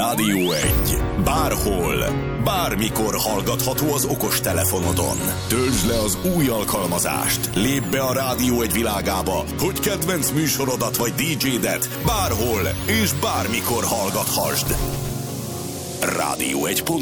Rádió 1. Bárhol, bármikor hallgatható az okostelefonodon. Töltsd le az új alkalmazást. Lépj be a Rádió 1 világába, hogy kedvenc műsorodat vagy DJ-det bárhol és bármikor hallgathasd. Rádió 1.